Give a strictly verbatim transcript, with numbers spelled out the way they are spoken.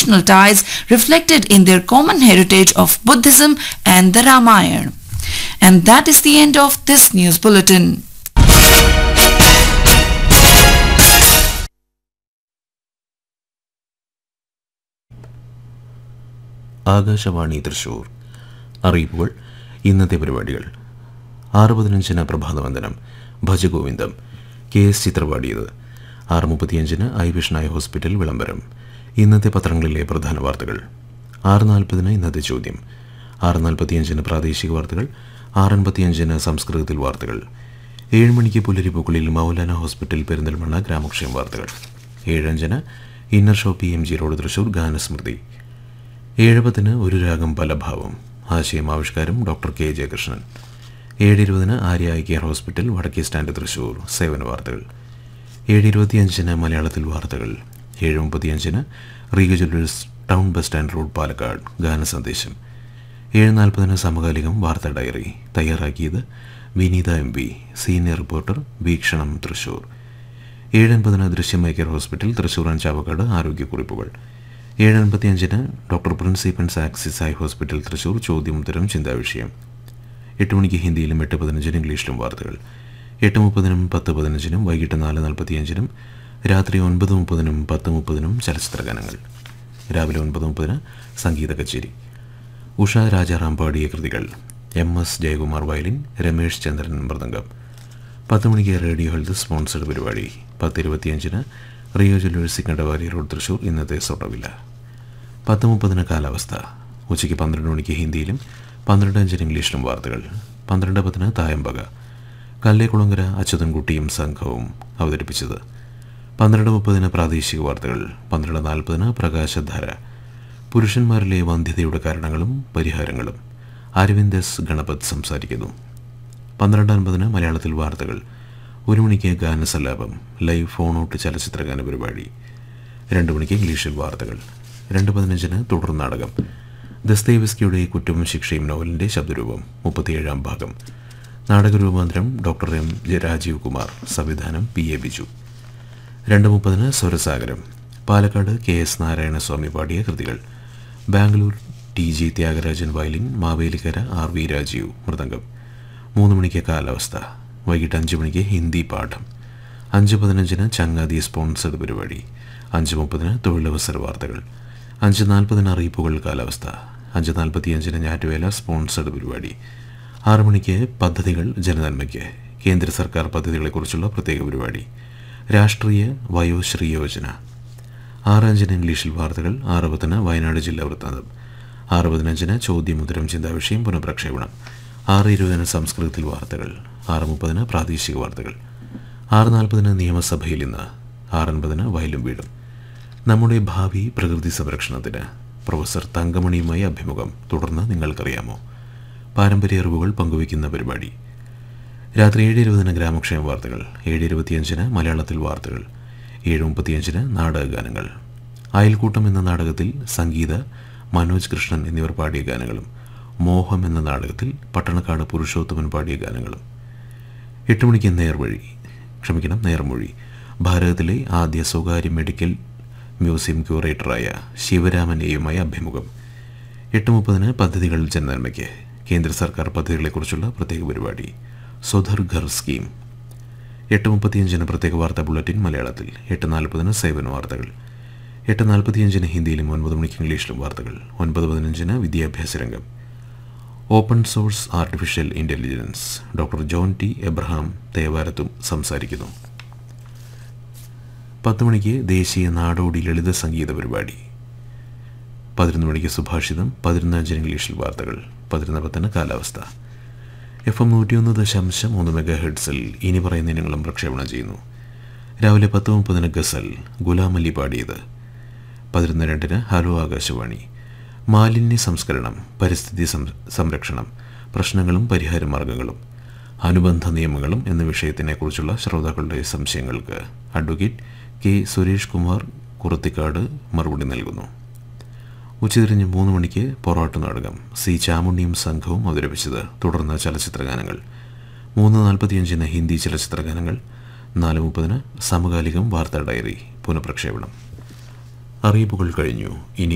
traditional ties reflected in their common heritage of Buddhism and the Ramayana. And that is the end of this news bulletin. Akashvani Thrissur. അറിയിപ്പുകൾ. ഇന്നത്തെ പരിപാടികൾ: ആറ് പതിനഞ്ചിന് പ്രഭാതവന്ദനം, Bhaja Govindam, K S ചിത്ര പാടിയത്. ആറ് മുപ്പത്തിയഞ്ചിന് ഐ വിഷ്ണായ ഹോസ്പിറ്റൽ വിളംബരം. ഇന്നത്തെ പത്രങ്ങളിലെ പ്രധാന വാർത്തകൾ. ആറ് നാൽപ്പതിന് ഇന്നത്തെ ചോദ്യം. ആറ് നാൽപ്പത്തിയഞ്ചിന് പ്രാദേശിക വാർത്തകൾ. ആറ് അൻപത്തിയഞ്ചിന് സംസ്കൃതത്തിൽ വാർത്തകൾ. ഏഴ് മണിക്ക് പുലരിപ്പൂക്കളിൽ മൗലാന ഹോസ്പിറ്റൽ പെരിന്തൽമണ്ണ ഗ്രാമക്ഷേമ വാർത്തകൾ. ഏഴഞ്ചിന് inner Shopee M G road Thrissur ഗാനസ്മൃതി. ഏഴ് പത്തിന് ഒരു രാഗം പലഭാവം. ആശയം ആവിഷ്കാരം ഡോക്ടർ കെ ജയകൃഷ്ണൻ. ഏഴ് ഇരുപതിന് ആര്യ ഐ കെയർ ഹോസ്പിറ്റൽ വടക്കേ സ്റ്റാൻഡ് തൃശൂർ സേവന വാർത്തകൾ. ഏഴ് ഇരുപത്തിയഞ്ചിന് മലയാളത്തിൽ വാർത്തകൾ. ഏഴ് മുപ്പത്തിയഞ്ചിന് റീഗ Jewellers town bus stand road Palakkad ഗാനസന്ദേശം. ഏഴ് നാൽപ്പതിന് സമകാലികം വാർത്താ ഡയറി. തയ്യാറാക്കിയത് വിനീത എം പി. സീനിയർ റിപ്പോർട്ടർ വീക്ഷണം തൃശൂർ. ഏഴ് അൻപതിന് ദൃശ്യം eye care hospital Thrissur and Chavakkad ആരോഗ്യക്കുറിപ്പുകൾ. ഏഴ് അൻപത്തിയഞ്ചിന് doctor പ്രിൻസിപ്പൻസ് axis eye hospital Thrissur ചോദ്യോത്തരം ചിന്താവിഷയം. എട്ട് മണിക്ക് ഹിന്ദിയിലും എട്ട് പതിനഞ്ചിന് ഇംഗ്ലീഷിലും വാർത്തകൾ. എട്ട് മുപ്പതിനും പത്ത് പതിനഞ്ചിനും വൈകിട്ട് നാല് നാൽപ്പത്തിയഞ്ചിനും രാത്രി ഒൻപത് മുപ്പതിനും പത്ത് മുപ്പതിനും ചലച്ചിത്ര ഗാനങ്ങൾ. രാവിലെ ഒൻപത് മുപ്പതിന് സംഗീത കച്ചേരി. ഉഷ രാജാറാം പാടിയ കൃതികൾ. M S Jayakumar violin, Ramesh ചന്ദ്രൻ മൃദംഗം. പത്ത് മണിക്ക് റേഡിയോ ഹെൽത്ത് സ്പോൺസർഡ് പരിപാടി. പത്ത് ഇരുപത്തിയഞ്ചിന് Rio Jewellers Kandavari road Thrissur ഇന്നത്തെ സ്വർണ്ണവില. പത്ത് മുപ്പതിന് കാലാവസ്ഥ. ഉച്ചയ്ക്ക് പന്ത്രണ്ട് മണിക്ക് ഹിന്ദിയിലും പന്ത്രണ്ട് അഞ്ചിന് ഇംഗ്ലീഷിലും വാർത്തകൾ. പന്ത്രണ്ട് പത്തിന് തായമ്പക. കല്ലേക്കുളങ്കര അച്യുതൻകുട്ടിയും സംഘവും അവതരിപ്പിച്ചത്. പന്ത്രണ്ട് മുപ്പതിന് പ്രാദേശിക വാർത്തകൾ. പന്ത്രണ്ട് നാൽപ്പതിന് പ്രകാശധാര. പുരുഷന്മാരിലെ വന്ധ്യതയുടെ കാരണങ്ങളും പരിഹാരങ്ങളും. അരവിന്ദ് എസ് ഗണപത് സംസാരിക്കുന്നു. പന്ത്രണ്ട് അൻപതിന് മലയാളത്തിൽ വാർത്തകൾ. ഒരു മണിക്ക് ഗാനസല്ലാപം ലൈവ് ഫോൺ ഔട്ട് ചലച്ചിത്ര ഗാന പരിപാടി. രണ്ട് മണിക്ക് ഇംഗ്ലീഷിൽ വാർത്തകൾ. രണ്ട് പതിനഞ്ചിന് തുടർ നാടകം ദസ്തേവ്സ്കിയുടെ കുറ്റവും ശിക്ഷയും നോവലിൻ്റെ ശബ്ദരൂപം മുപ്പത്തിയേഴാം ഭാഗം. നാടകരൂപാന്തരം ഡോക്ടർ എം രാജീവ് കുമാർ. സംവിധാനം പി എ ബിജു. രണ്ട് മുപ്പതിന് സ്വരസാഗരം. പാലക്കാട് കെ എസ് നാരായണസ്വാമി പാടിയ കൃതികൾ. Bangalore T G Thyagarajan violin, Mavelikkara R V Rajeev mridangam. മൂന്ന് മണിക്ക് കാലാവസ്ഥ. വൈകിട്ട് അഞ്ച് മണിക്ക് ഹിന്ദി പാഠം. അഞ്ച് പതിനഞ്ചിന് ചങ്ങാതി സ്പോൺസർഡ് പരിപാടി. അഞ്ച് മുപ്പതിന് തൊഴിലവസര വാർത്തകൾ. അഞ്ച് നാൽപ്പതിന് അറിയിപ്പുകൾ കാലാവസ്ഥ. അഞ്ച് നാൽപ്പത്തിയഞ്ചിന് ഞാറ്റുവേല സ്പോൺസർഡ് പരിപാടി. ആറ് മണിക്ക് പദ്ധതികൾ ജനനന്മയ്ക്ക്. കേന്ദ്ര സർക്കാർ പദ്ധതികളെക്കുറിച്ചുള്ള പ്രത്യേക പരിപാടി. രാഷ്ട്രീയ വയോശ്രീ യോജന. ആറ് അഞ്ചിന് ഇംഗ്ലീഷിൽ വാർത്തകൾ. ആറ് പത്തിന് വയനാട് ജില്ലാ വൃത്താന്തം. ആറ് പതിനഞ്ചിന് ചോദ്യമുത്തരം ചിന്താവിഷയം പുനഃപ്രക്ഷേപണം. ആറ് ഇരുപതിന് സംസ്കൃതത്തിൽ വാർത്തകൾ. ആറ് മുപ്പതിന് പ്രാദേശിക വാർത്തകൾ. ആറ് നാൽപ്പതിന് നിയമസഭയിൽ ഇന്ന്. ആറ് അൻപതിന് വയലും വീടും. നമ്മുടെ ഭാവി പ്രകൃതി സംരക്ഷണത്തിന് പ്രൊഫസർ തങ്കമണിയുമായി അഭിമുഖം. തുടർന്ന് നിങ്ങൾക്കറിയാമോ പാരമ്പര്യ അറിവുകൾ പങ്കുവയ്ക്കുന്ന പരിപാടി. രാത്രി ഏഴ് ഇരുപതിന് ഗ്രാമക്ഷേമ വാർത്തകൾ. ഏഴ് ഇരുപത്തിയഞ്ചിന് മലയാളത്തിൽ വാർത്തകൾ. ഏഴ് മുപ്പത്തിയഞ്ചിന് നാടകഗാനങ്ങൾ. അയൽക്കൂട്ടം എന്ന നാടകത്തിൽ സംഗീത, മനോജ് കൃഷ്ണൻ എന്നിവർ പാടിയ ഗാനങ്ങളും മോഹം എന്ന നാടകത്തിൽ പട്ടണക്കാട് പുരുഷോത്തമൻ പാടിയ ഗാനങ്ങളും. എട്ട് മണിക്ക് നേർവഴി ക്ഷമിക്കണം നേർമൊഴി. ഭാരതത്തിലെ ആദ്യ സ്വകാര്യ മെഡിക്കൽ മ്യൂസിയം ക്യൂറേറ്ററായ ശിവരാമൻ എയുമായി അഭിമുഖം. എട്ട് മുപ്പതിന് പദ്ധതികൾ ജനനന്മയ്ക്ക്. കേന്ദ്ര സർക്കാർ പദ്ധതികളെക്കുറിച്ചുള്ള പ്രത്യേക പരിപാടി സ്വധർ ഘർ സ്കീം. എട്ട് മുപ്പത്തിയഞ്ചിന് പ്രത്യേക വാർത്താ ബുള്ളറ്റിൻ മലയാളത്തിൽ. എട്ട് നാൽപ്പതിന് സേവന വാർത്തകൾ. എട്ട് നാൽപ്പത്തിയഞ്ചിന് ഹിന്ദിയിലും ഒൻപത് മണിക്ക് ഇംഗ്ലീഷിലും വാർത്തകൾ. ഒൻപത് പതിനഞ്ചിന് വിദ്യാഭ്യാസ രംഗം. Open source artificial intelligence doctor John T Abraham തേവാരത്തും സംസാരിക്കുന്നു. പത്ത് മണിക്ക് ദേശീയ നാടോടി ലളിത സംഗീത പരിപാടി. പതിനൊന്ന് മണിക്ക് സുഭാഷിതം. പതിനൊന്ന് അഞ്ചിന് ഇംഗ്ലീഷിൽ വാർത്തകൾ. പതിനൊന്ന് പത്തിന് കാലാവസ്ഥ. എഫ് എം നൂറ്റിയൊന്ന് ദശാംശം മൂന്ന് മെഗാ ഹെഡ്സിൽ ഇനി പറയുന്ന ഇനങ്ങളും പ്രക്ഷേപണം ചെയ്യുന്നു. രാവിലെ പത്ത് മുപ്പതിന് ഗസൽ ഗുലാം അലി പാടിയത്. പതിനൊന്ന് രണ്ടിന് ഹലോ ആകാശവാണി. മാലിന്യ സംസ്കരണം, പരിസ്ഥിതി സംരക്ഷണം, പ്രശ്നങ്ങളും പരിഹാര മാർഗങ്ങളും, അനുബന്ധ നിയമങ്ങളും എന്ന വിഷയത്തിനെക്കുറിച്ചുള്ള ശ്രോതാക്കളുടെ സംശയങ്ങൾക്ക് അഡ്വക്കേറ്റ് കെ സുരേഷ് കുമാർ കുറത്തിക്കാട് മറുപടി നൽകുന്നു. ഉച്ചതിരിഞ്ഞ് മൂന്ന് മണിക്ക് പൊറാട്ട് നാടകം സി ചാമുണ്ണിയും സംഘവും അവതരിപ്പിച്ചത്. തുടർന്ന് ചലച്ചിത്ര ഗാനങ്ങൾ. മൂന്ന് നാൽപ്പത്തിയഞ്ചിന് ഹിന്ദി ചലച്ചിത്ര ഗാനങ്ങൾ. നാല് മുപ്പതിന് സമകാലികം വാർത്താ ഡയറി പുനഃപ്രക്ഷേപണം. അറിയിപ്പുകൾ കഴിഞ്ഞു. ഇനി